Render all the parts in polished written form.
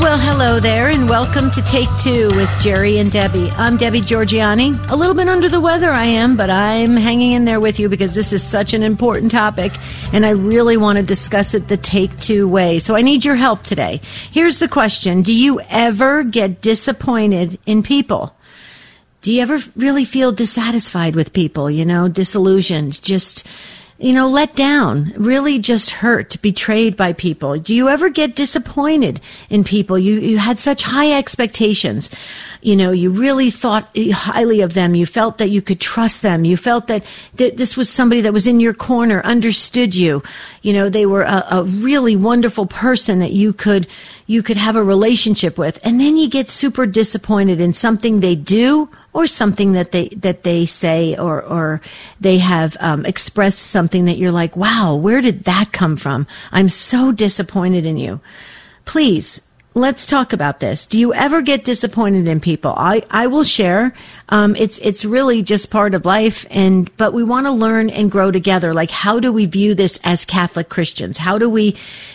Well, hello there, and welcome to Take Two with Jerry and Debbie. I'm Debbie Georgianni. A little bit under the weather I am, but I'm hanging in there with you because this is such an important topic, and I really want to discuss it the Take Two way. So I need your help today. Here's the question. Do you ever get disappointed in people? Do you ever really feel dissatisfied with people, disillusioned, just let down, really just hurt, betrayed by people? Do you ever get disappointed in people? You had such high expectations. You really thought highly of them. You felt that you could trust them. You felt that this was somebody that was in your corner, understood you. They were a really wonderful person that you could have a relationship with. And then you get super disappointed in something they do, or something that they say, or they have expressed something that you're like, wow, where did that come from? I'm so disappointed in you. Please, let's talk about this. Do you ever get disappointed in people? I will share. It's really just part of life, but we want to learn and grow together. Like, how do we view this as Catholic Christians? How do we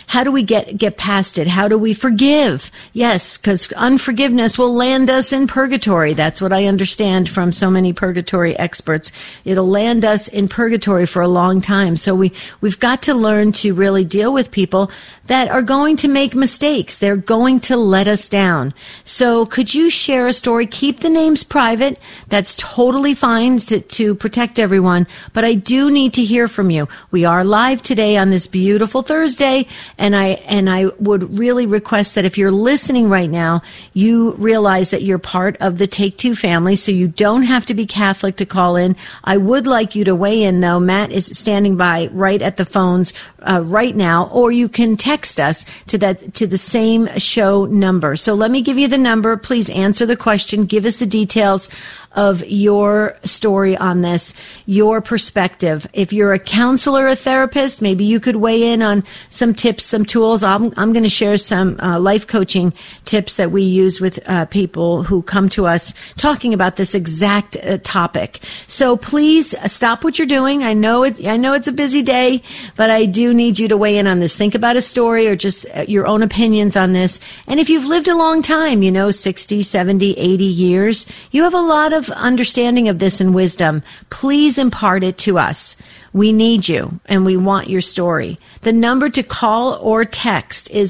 get past it? How do we forgive? Yes, because unforgiveness will land us in purgatory. That's what I understand from so many purgatory experts. It'll land us in purgatory for a long time. So we've got to learn to really deal with people that are going to make mistakes. They're going to let us down. So could you share a story? Keep the names private. That's totally fine to protect everyone. But I do need to hear from you. We are live today on this beautiful Thursday. And I would really request that if you're listening right now, you realize that you're part of the Take Two family, so you don't have to be Catholic to call in. I would like you to weigh in, though. Matt is standing by right at the phones right now, or you can text us to the same show number. So let me give you the number. Please answer the question. Give us the details of your story on this, your perspective. If you're a counselor, a therapist, maybe you could weigh in on some tips, some tools. I'm going to share some life coaching tips that we use with people who come to us talking about this exact topic. So please stop what you're doing. I know it's a busy day, but I do need you to weigh in on this. Think about a story or just your own opinions on this. And if you've lived a long time, 60, 70, 80 years, you have a lot of understanding of this and wisdom. Please impart it to us. We need you, and we want your story. The number to call or text is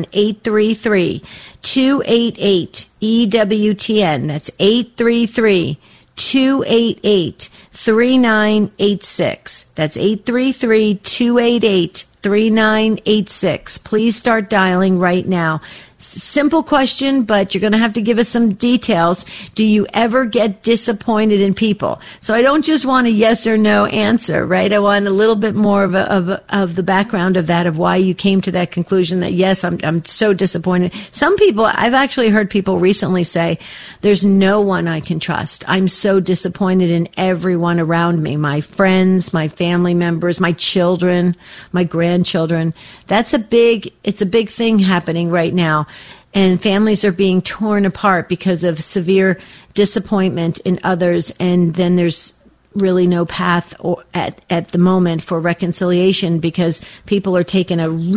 1-833-288-EWTN. That's 833-288-3986. That's 833-288-3986. Please start dialing right now. Simple question, but you're going to have to give us some details. Do you ever get disappointed in people? So I don't just want a yes or no answer, right? I want a little bit more of the background of that, of why you came to that conclusion that, yes, I'm so disappointed. Some people, I've actually heard people recently say, there's no one I can trust. I'm so disappointed in everyone around me, my friends, my family members, my children, my grandchildren. It's a big thing happening right now. And families are being torn apart because of severe disappointment in others. And then there's really no path at the moment for reconciliation because people are taking a